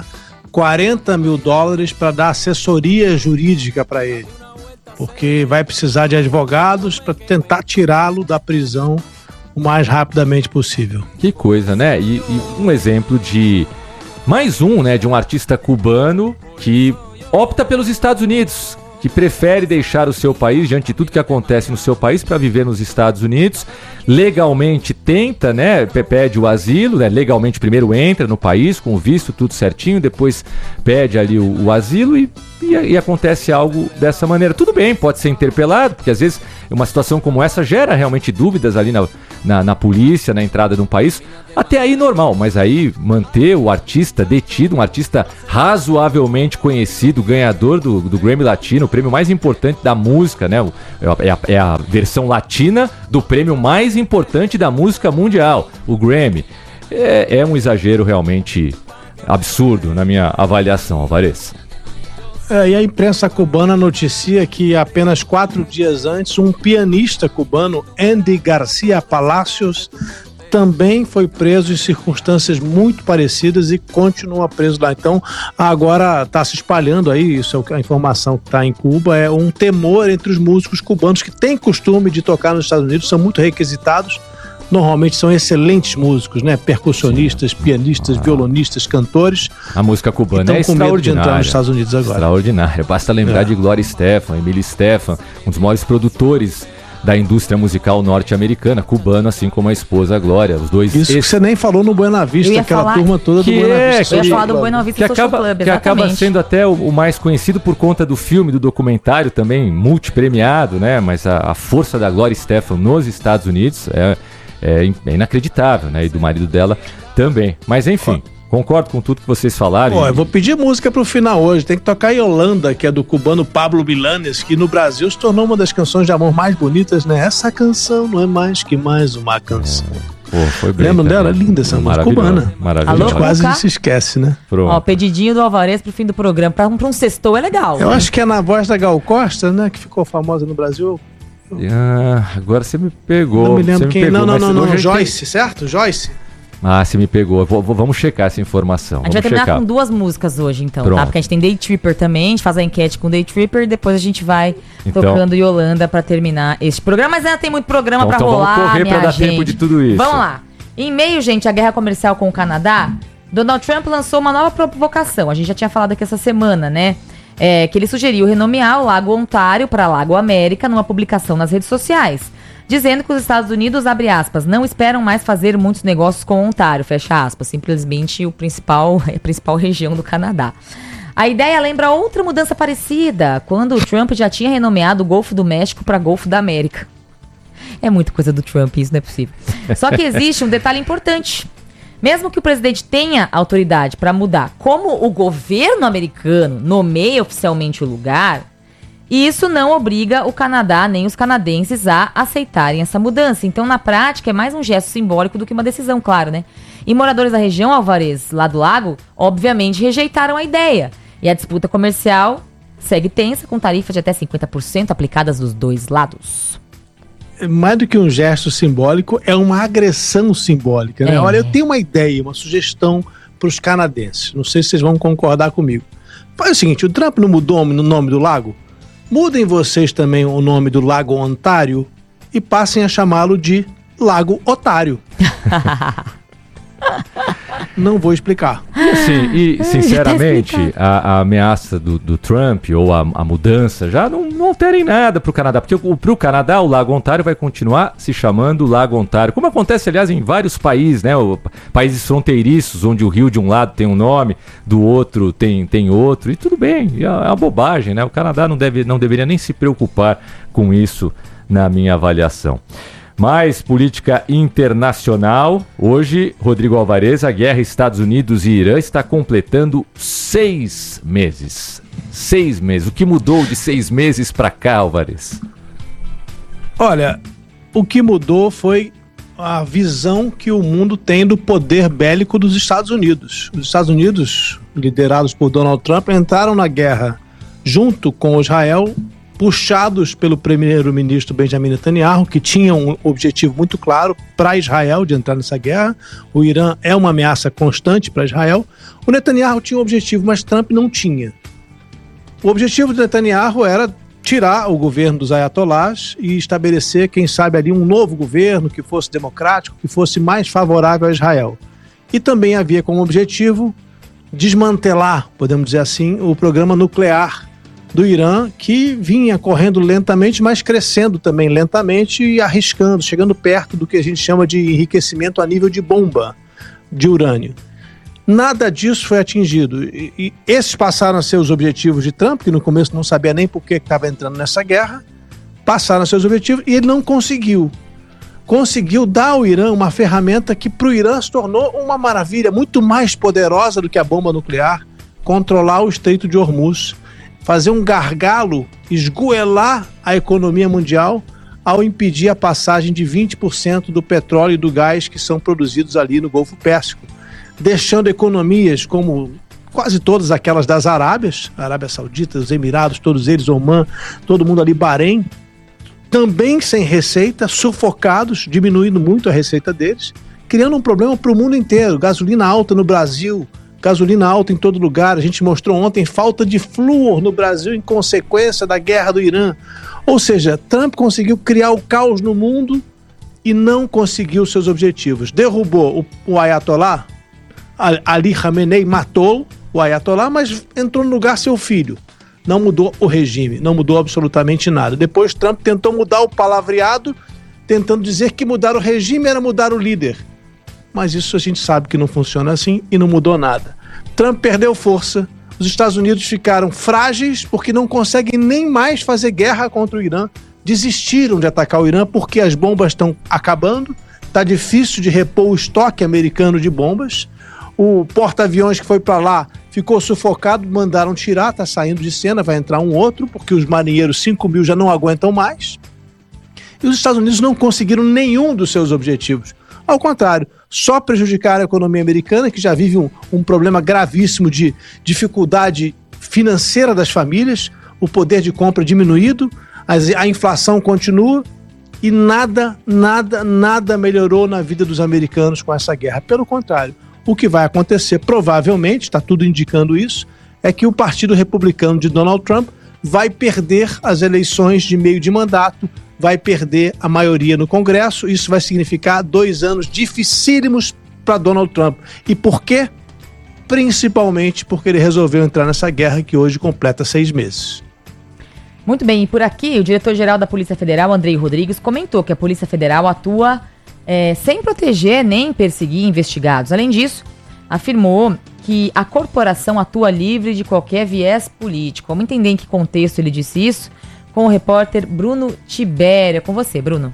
quarenta mil dólares para dar assessoria jurídica para ele, porque vai precisar de advogados para tentar tirá-lo da prisão o mais rapidamente possível. Que coisa, né? E, e um exemplo de mais um, né, de um artista cubano que opta pelos Estados Unidos, que prefere deixar o seu país diante de tudo que acontece no seu país para viver nos Estados Unidos. Legalmente tenta, né, pede o asilo, né, legalmente primeiro entra no país com o visto, tudo certinho, depois pede ali o, o asilo e, e, e acontece algo dessa maneira. Tudo bem, pode ser interpelado, porque às vezes uma situação como essa gera realmente dúvidas ali na, na, na polícia, na entrada de um país. Até aí normal, mas aí manter o artista detido, um artista razoavelmente conhecido, ganhador do, do Grammy Latino, o prêmio mais importante da música, né? É a, é a versão latina do prêmio mais importante da música mundial, o Grammy. É, é um exagero realmente absurdo na minha avaliação, Alvarez. É, e a imprensa cubana noticia que apenas quatro dias antes, um pianista cubano, Andy Garcia Palacios, também foi preso em circunstâncias muito parecidas e continua preso lá. Então, agora está se espalhando aí, isso é a informação que está em Cuba, é um temor entre os músicos cubanos que têm costume de tocar nos Estados Unidos, são muito requisitados, normalmente são excelentes músicos, né? Percussionistas, pianistas, ah. violonistas, cantores. A música cubana é com extraordinária. Medo de entrar nos Estados Unidos agora. Extraordinária. Basta lembrar é. de Gloria Estefan, Emília Estefan, um dos maiores produtores da indústria musical norte-americana, cubana, assim como a esposa Glória, os dois... Isso que você nem falou no Buena Vista, aquela turma toda do Buena é, Vista. Eu ia falar do Buena Vista que acaba, Club, que acaba sendo até o, o mais conhecido por conta do filme, do documentário também, multipremiado, né? Mas a, a força da Gloria Estefan nos Estados Unidos é, é, é inacreditável, né? E do marido dela também. Mas enfim... Concordo com tudo que vocês falaram. Pô, eu vou pedir música pro final hoje. Tem que tocar Yolanda, que é do cubano Pablo Milanés, que no Brasil se tornou uma das canções de amor mais bonitas, né? Essa canção não é mais que mais uma canção. Pô, foi bem. Lembram dela? Linda essa música cubana. Maravilhosa. A gente quase se esquece, né? Pronto. Ó, pedidinho do Alvarez pro fim do programa. Pra um, pra um sextou é legal. Eu né? acho que é na voz da Gal Costa, né? Que ficou famosa no Brasil. Ah, agora você me pegou. Não me lembro me quem. Pegou, não, não, não, não. Joyce, tem... certo? Joyce. Ah, você me pegou. Vou, vou, vamos checar essa informação. A gente vai terminar checar. com duas músicas hoje, então, Pronto. tá? Porque a gente tem Day Tripper também, a gente faz a enquete com Day Tripper e depois a gente vai então, tocando Yolanda pra terminar este programa. Mas ainda tem muito programa então, pra então rolar, vamos correr minha pra dar gente. tempo de tudo isso. Vamos lá. Em meio, gente, à guerra comercial com o Canadá, Donald Trump lançou uma nova provocação. A gente já tinha falado aqui essa semana, né? É, que ele sugeriu renomear o Lago Ontário para Lago América numa publicação nas redes sociais, dizendo que os Estados Unidos, abre aspas, não esperam mais fazer muitos negócios com Ontário, fecha aspas, simplesmente o principal, a principal região do Canadá. A ideia lembra outra mudança parecida, quando o Trump já tinha renomeado o Golfo do México para Golfo da América. É muita coisa do Trump, isso não é possível. Só que existe um detalhe importante. Mesmo que o presidente tenha autoridade para mudar como o governo americano nomeia oficialmente o lugar, isso não obriga o Canadá nem os canadenses a aceitarem essa mudança. Então, na prática, é mais um gesto simbólico do que uma decisão, claro, né? E moradores da região, Alvarez, lá do lago, obviamente rejeitaram a ideia. E a disputa comercial segue tensa, com tarifa de até cinquenta por cento aplicadas dos dois lados. Mais do que um gesto simbólico, é uma agressão simbólica, né? É. Olha, eu tenho uma ideia, uma sugestão para os canadenses. Não sei se vocês vão concordar comigo. Faz o seguinte, o Trump não mudou o nome do lago? Mudem vocês também o nome do Lago Ontário e passem a chamá-lo de Lago Otário. Não vou explicar. E assim, e sinceramente, a, a ameaça do, do Trump ou a, a mudança já não, não alterem nada para o Canadá, porque para o Canadá o Lago Ontário vai continuar se chamando Lago Ontário, como acontece, aliás, em vários países, né? O, países fronteiriços, onde o rio de um lado tem um nome, do outro tem, tem outro, e tudo bem, é uma bobagem, né? O Canadá não, deve, não deveria nem se preocupar com isso, na minha avaliação. Mais política internacional. Hoje, Rodrigo Alvarez, a guerra Estados Unidos e Irã está completando seis meses. Seis meses. O que mudou de seis meses para cá, Alvarez? Olha, o que mudou foi a visão que o mundo tem do poder bélico dos Estados Unidos. Os Estados Unidos, liderados por Donald Trump, entraram na guerra junto com Israel puxados pelo primeiro-ministro Benjamin Netanyahu, que tinha um objetivo muito claro para Israel de entrar nessa guerra. O Irã é uma ameaça constante para Israel. O Netanyahu tinha um objetivo, mas Trump não tinha. O objetivo de Netanyahu era tirar o governo dos ayatolás e estabelecer, quem sabe, ali um novo governo que fosse democrático, que fosse mais favorável a Israel. E também havia como objetivo desmantelar, podemos dizer assim, o programa nuclear do Irã, que vinha correndo lentamente, mas crescendo também lentamente e arriscando, chegando perto do que a gente chama de enriquecimento a nível de bomba de urânio. Nada disso foi atingido. E, e esses passaram a ser os objetivos de Trump, que no começo não sabia nem por que estava entrando nessa guerra, passaram a ser os objetivos e ele não conseguiu. Conseguiu dar ao Irã uma ferramenta que para o Irã se tornou uma maravilha, muito mais poderosa do que a bomba nuclear, controlar o Estreito de Hormuz, fazer um gargalo, esgoelar a economia mundial ao impedir a passagem de vinte por cento do petróleo e do gás que são produzidos ali no Golfo Pérsico, deixando economias como quase todas aquelas das Arábias, Arábia Saudita, os Emirados, todos eles, Omã, todo mundo ali, Bahrein, também sem receita, sufocados, diminuindo muito a receita deles, criando um problema para o mundo inteiro. Gasolina alta no Brasil, gasolina alta em todo lugar. A gente mostrou ontem falta de flúor no Brasil em consequência da guerra do Irã. Ou seja, Trump conseguiu criar o caos no mundo e não conseguiu seus objetivos. Derrubou o, o Ayatollah, Ali Khamenei matou o Ayatollah, mas entrou no lugar seu filho. Não mudou o regime, não mudou absolutamente nada. Depois Trump tentou mudar o palavreado, tentando dizer que mudar o regime era mudar o líder. Mas isso a gente sabe que não funciona assim e não mudou nada. Trump perdeu força, os Estados Unidos ficaram frágeis porque não conseguem nem mais fazer guerra contra o Irã. Desistiram de atacar o Irã porque as bombas estão acabando, está difícil de repor o estoque americano de bombas. O porta-aviões que foi para lá ficou sufocado, mandaram tirar, está saindo de cena, vai entrar um outro, porque os marinheiros cinco mil já não aguentam mais. E os Estados Unidos não conseguiram nenhum dos seus objetivos. Ao contrário, só prejudicaram a economia americana, que já vive um, um problema gravíssimo de dificuldade financeira das famílias, o poder de compra diminuído, a, a inflação continua e nada, nada, nada melhorou na vida dos americanos com essa guerra. Pelo contrário, o que vai acontecer, provavelmente, está tudo indicando isso, é que o Partido Republicano de Donald Trump vai perder as eleições de meio de mandato, vai perder a maioria no Congresso. Isso vai significar dois anos dificílimos para Donald Trump. E por quê? Principalmente porque ele resolveu entrar nessa guerra que hoje completa seis meses. Muito bem, e por aqui o diretor-geral da Polícia Federal, Andrei Rodrigues, comentou que a Polícia Federal atua é, sem proteger nem perseguir investigados. Além disso, afirmou que a corporação atua livre de qualquer viés político. Vamos entender em que contexto ele disse isso? Com o repórter Bruno Tibério. Com você, Bruno.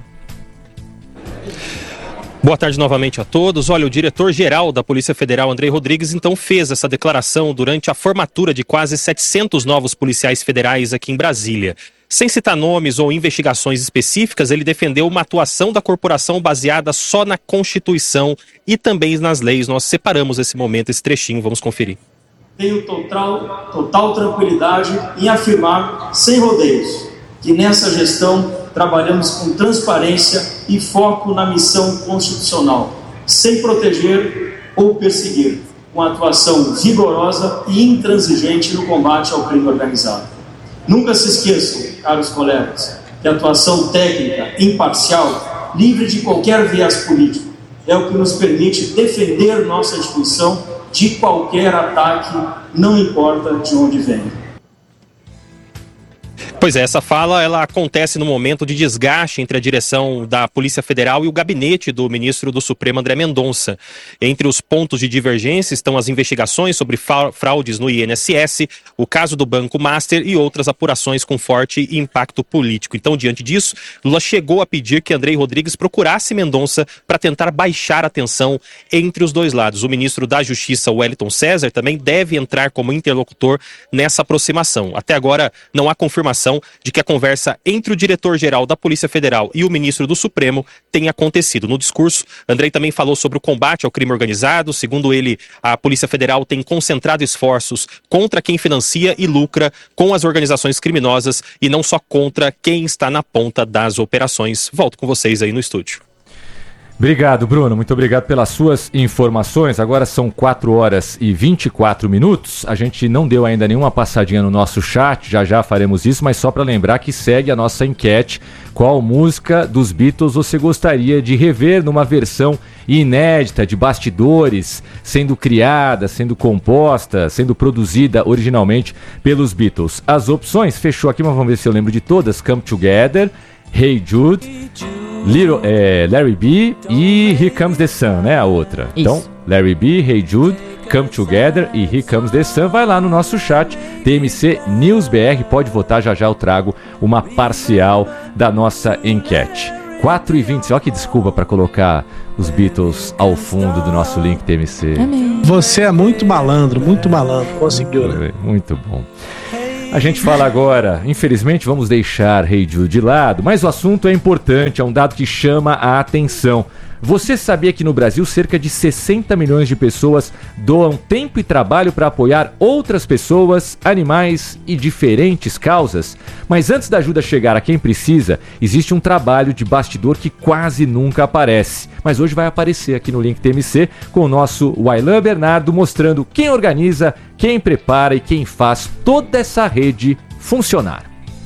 Boa tarde novamente a todos. Olha, o diretor-geral da Polícia Federal, Andrei Rodrigues, então fez essa declaração durante a formatura de quase setecentos novos policiais federais aqui em Brasília. Sem citar nomes ou investigações específicas, ele defendeu uma atuação da corporação baseada só na Constituição e também nas leis. Nós separamos esse momento, esse trechinho, vamos conferir. Tenho total, total tranquilidade em afirmar, sem rodeios, que nessa gestão trabalhamos com transparência e foco na missão constitucional, sem proteger ou perseguir, com atuação vigorosa e intransigente no combate ao crime organizado. Nunca se esqueçam, caros colegas, que a atuação técnica, imparcial, livre de qualquer viés político, é o que nos permite defender nossa instituição de qualquer ataque, não importa de onde venha. Pois é, essa fala ela acontece no momento de desgaste entre a direção da Polícia Federal e o gabinete do ministro do Supremo, André Mendonça. Entre os pontos de divergência estão as investigações sobre fraudes no I N S S, o caso do Banco Master e outras apurações com forte impacto político. Então, diante disso, Lula chegou a pedir que Andrei Rodrigues procurasse Mendonça para tentar baixar a tensão entre os dois lados. O ministro da Justiça, Wellington César, também deve entrar como interlocutor nessa aproximação. Até agora, não há confirmação versão de que a conversa entre o diretor-geral da Polícia Federal e o ministro do Supremo tenha acontecido. No discurso, Andrei também falou sobre o combate ao crime organizado. Segundo ele, a Polícia Federal tem concentrado esforços contra quem financia e lucra com as organizações criminosas e não só contra quem está na ponta das operações. Volto com vocês aí no estúdio. Obrigado, Bruno. Muito obrigado pelas suas informações. Agora são quatro horas e vinte e quatro minutos. A gente não deu ainda nenhuma passadinha no nosso chat, já já faremos isso, mas só para lembrar que segue a nossa enquete. Qual música dos Beatles você gostaria de rever numa versão inédita, de bastidores, sendo criada, sendo composta, sendo produzida originalmente pelos Beatles? As opções, fechou aqui, mas vamos ver se eu lembro de todas. Come Together, Hey Jude, Little, é, Larry B e Here Comes the Sun, né? A outra. Isso. Então, Larry B, Hey Jude, Come Together e Here Comes the Sun. Vai lá no nosso chat, T M C News B R, pode votar, já já eu trago uma parcial da nossa enquete. quatro e vinte, olha que desculpa para colocar os Beatles ao fundo do nosso link T M C. Você é muito malandro, muito malandro, conseguiu, né? Muito bom. A gente fala agora, infelizmente vamos deixar Hey Jude de lado, mas o assunto é importante, é um dado que chama a atenção. Você sabia que no Brasil cerca de sessenta milhões de pessoas doam tempo e trabalho para apoiar outras pessoas, animais e diferentes causas? Mas antes da ajuda chegar a quem precisa, existe um trabalho de bastidor que quase nunca aparece. Mas hoje vai aparecer aqui no Link T M C com o nosso Wailan Bernardo mostrando quem organiza, quem prepara e quem faz toda essa rede funcionar.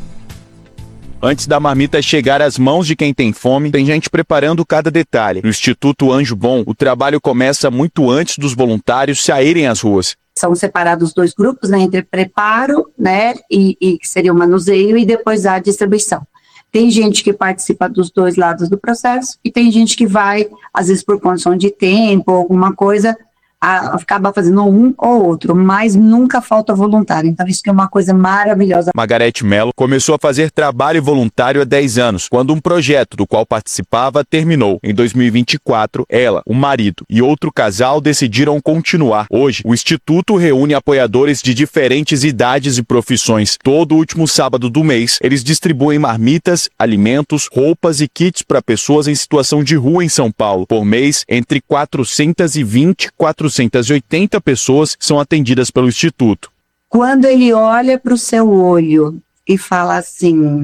Antes da marmita chegar às mãos de quem tem fome, tem gente preparando cada detalhe. No Instituto Anjo Bom, o trabalho começa muito antes dos voluntários saírem às ruas. São separados dois grupos, né, entre preparo, né, e, e que seria o manuseio, e depois a distribuição. Tem gente que participa dos dois lados do processo e tem gente que vai, às vezes por condição de tempo, alguma coisa, a, acaba fazendo um ou outro, mas nunca falta voluntário. Então isso que é uma coisa maravilhosa. Margarete Mello começou a fazer trabalho voluntário há dez anos, quando um projeto do qual participava terminou. Em dois mil e vinte e quatro, ela, o marido e outro casal decidiram continuar. Hoje, o Instituto reúne apoiadores de diferentes idades e profissões. Todo último sábado do mês, eles distribuem marmitas, alimentos, roupas e kits para pessoas em situação de rua em São Paulo. Por mês, entre quatrocentas e vinte e quatrocentas e oitenta pessoas são atendidas pelo Instituto. Quando ele olha para o seu olho e fala assim,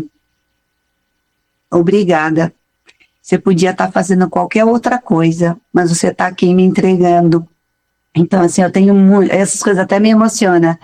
obrigada, você podia estar fazendo qualquer outra coisa, mas você está aqui me entregando. Então, assim, eu tenho muito, essas coisas até me emocionam.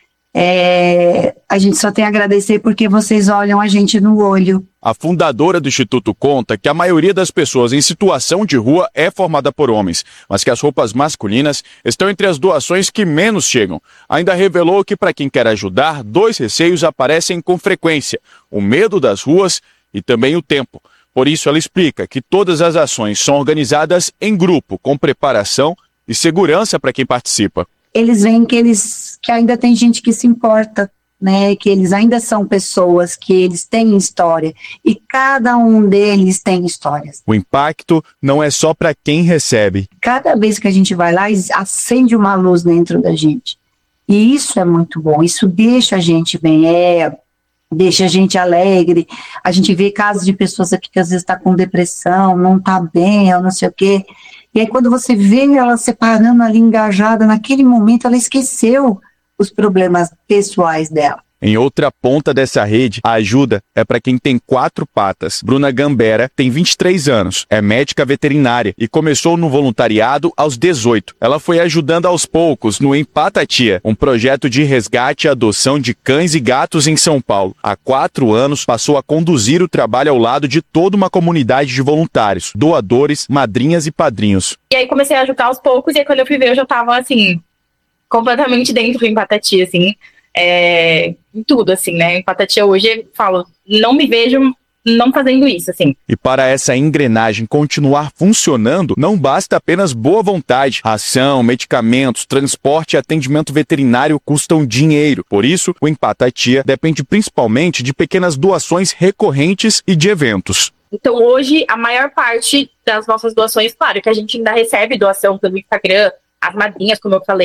É, a gente só tem a agradecer porque vocês olham a gente no olho. A fundadora do Instituto conta que a maioria das pessoas em situação de rua é formada por homens, mas que as roupas masculinas estão entre as doações que menos chegam. Ainda revelou que, para quem quer ajudar, dois receios aparecem com frequência: o medo das ruas e também o tempo. Por isso, ela explica que todas as ações são organizadas em grupo, com preparação e segurança para quem participa. Eles veem que, eles, que ainda tem gente que se importa, né? Que eles ainda são pessoas, que eles têm história, e cada um deles tem histórias. O impacto não é só para quem recebe. Cada vez que a gente vai lá, acende uma luz dentro da gente. E isso é muito bom, isso deixa a gente bem, é, deixa a gente alegre. A gente vê casos de pessoas aqui que às vezes está com depressão, não está bem, ou não sei o quê. E aí quando você vê ela separando ali, engajada, naquele momento ela esqueceu os problemas pessoais dela. Em outra ponta dessa rede, a ajuda é para quem tem quatro patas. Bruna Gambera tem vinte e três anos, é médica veterinária e começou no voluntariado aos dezoito. Ela foi ajudando aos poucos no Empatatia, um projeto de resgate e adoção de cães e gatos em São Paulo. Há quatro anos, passou a conduzir o trabalho ao lado de toda uma comunidade de voluntários, doadores, madrinhas e padrinhos. E aí comecei a ajudar aos poucos, e aí quando eu fui ver, eu já tava, assim, completamente dentro do Empatatia, assim. É, em tudo, assim, né? Em Empatatia hoje, eu falo, não me vejo não fazendo isso, assim. E para essa engrenagem continuar funcionando, não basta apenas boa vontade. Ração, medicamentos, transporte e atendimento veterinário custam dinheiro. Por isso, o Empatatia depende principalmente de pequenas doações recorrentes e de eventos. Então, hoje, a maior parte das nossas doações, claro, que a gente ainda recebe doação pelo Instagram, as madrinhas, como eu falei,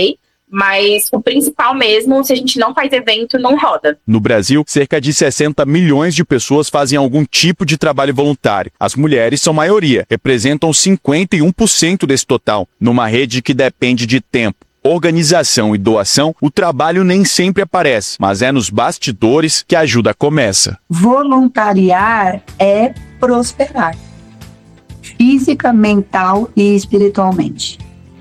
Mas o principal mesmo, se a gente não faz evento, não roda. No Brasil, cerca de sessenta milhões de pessoas fazem algum tipo de trabalho voluntário. As mulheres são maioria, representam cinquenta e um por cento desse total. Numa rede que depende de tempo, organização e doação, o trabalho nem sempre aparece, mas é nos bastidores que a ajuda começa. Voluntariar é prosperar, física, mental e espiritualmente.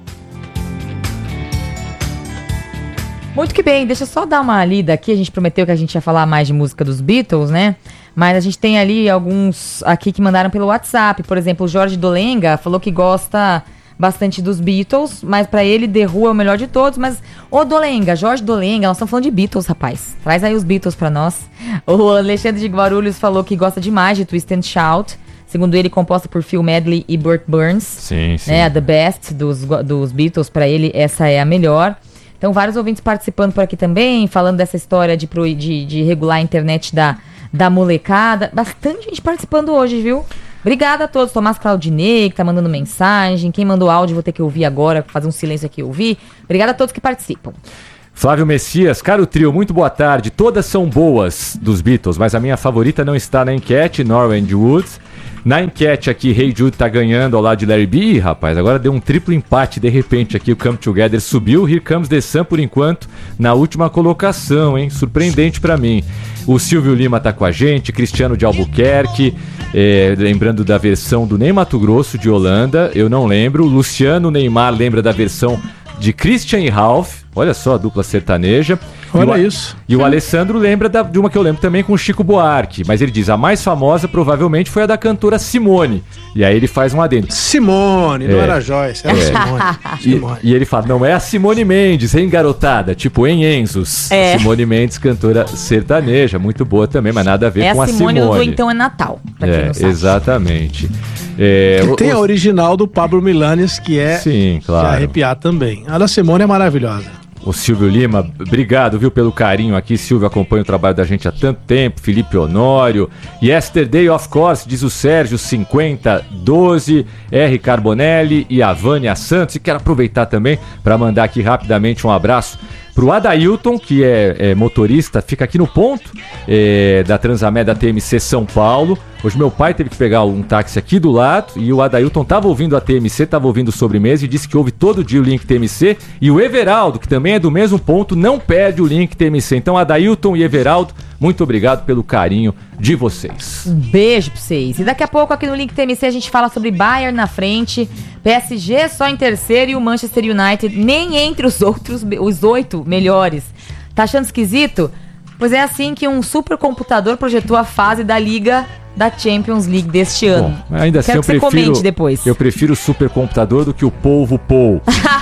Muito que bem, deixa eu só dar uma lida aqui, a gente prometeu que a gente ia falar mais de música dos Beatles, né? Mas a gente tem ali alguns aqui que mandaram pelo WhatsApp, por exemplo, o Jorge Dolenga falou que gosta bastante dos Beatles, mas pra ele The Who é o melhor de todos, mas ô Dolenga, Jorge Dolenga, nós estamos falando de Beatles, rapaz, traz aí os Beatles pra nós. O Alexandre de Guarulhos falou que gosta demais de Twist and Shout, segundo ele, composta por Phil Medley e Burt Burns. Sim, sim. Né, a The Best dos, dos Beatles, pra ele essa é a melhor. Então, vários ouvintes participando por aqui também, falando dessa história de, de, de regular a internet da, da molecada. Bastante gente participando hoje, viu? Obrigada a todos. Tomás Claudinei, que tá mandando mensagem. Quem mandou áudio, vou ter que ouvir agora, fazer um silêncio aqui e ouvir. Obrigada a todos que participam. Flávio Messias, caro trio, muito boa tarde. Todas são boas dos Beatles, mas a minha favorita não está na enquete, Norah and Woods. Na enquete aqui, Hey Jude tá ganhando ao lado de Larry B. Ih, rapaz, agora deu um triplo empate. De repente aqui o Come Together subiu. Here Comes the Sun, por enquanto, na última colocação, hein? Surpreendente pra mim. O Silvio Lima tá com a gente, Cristiano de Albuquerque, é, lembrando da versão do Ney Mato Grosso de Holanda, eu não lembro. Luciano Neymar lembra da versão de Christian e Ralph. Olha só a dupla sertaneja. Olha e o, isso. E o Alessandro lembra da, de uma que eu lembro também com o Chico Buarque. Mas ele diz, a mais famosa provavelmente foi a da cantora Simone. E aí ele faz um adendo. Simone, é. Não era Joyce, era é. Simone. Simone. E, e ele fala, não é a Simone Mendes, hein, garotada? Tipo, em Enzos. É. Simone Mendes, cantora sertaneja. Muito boa também, mas nada a ver é com a Simone. É a Simone do Então é Natal, pra quem é, não sabe. Exatamente. É, que o, tem o... a original do Pablo Milanés, que é Sim, claro. de arrepiar também. A da Simone é maravilhosa. O Silvio Lima, obrigado, viu, pelo carinho aqui. Silvio acompanha o trabalho da gente há tanto tempo. Felipe Honório. Yesterday, of course, diz o Sérgio, cinquenta doze. R. Carbonelli e a Vânia Santos. E quero aproveitar também para mandar aqui rapidamente um abraço pro Adailton, que é, é motorista, fica aqui no ponto é, da Transamérica da T M C São Paulo. Hoje meu pai teve que pegar um táxi aqui do lado e o Adailton tava ouvindo a T M C, tava ouvindo Sobremesa e disse que ouve todo dia o Link T M C. E o Everaldo, que também é do mesmo ponto, não perde o Link T M C. Então Adailton e Everaldo, muito obrigado pelo carinho de vocês. Um beijo pra vocês. E daqui a pouco aqui no Link T M C a gente fala sobre Bayern na frente, P S G só em terceiro e o Manchester United nem entre os outros, os oito melhores. Tá achando esquisito? Pois é assim que um supercomputador projetou a fase da Liga da Champions League deste ano. Bom, ainda assim Quero eu que você prefiro, comente depois. Eu prefiro o supercomputador do que o polvo Paul.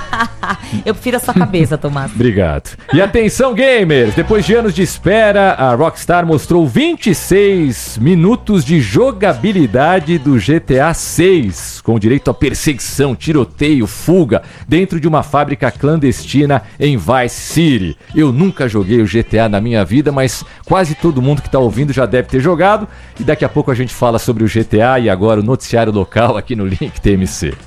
Eu prefiro a sua cabeça, Tomás. Obrigado. E atenção, gamers! Depois de anos de espera, a Rockstar mostrou vinte e seis minutos de jogabilidade do G T A seis, com direito a perseguição, tiroteio, fuga, dentro de uma fábrica clandestina em Vice City. Eu nunca joguei o G T A na minha vida, mas quase todo mundo que está ouvindo já deve ter jogado. E daqui a pouco a gente fala sobre o G T A e agora o noticiário local aqui no Link T M C.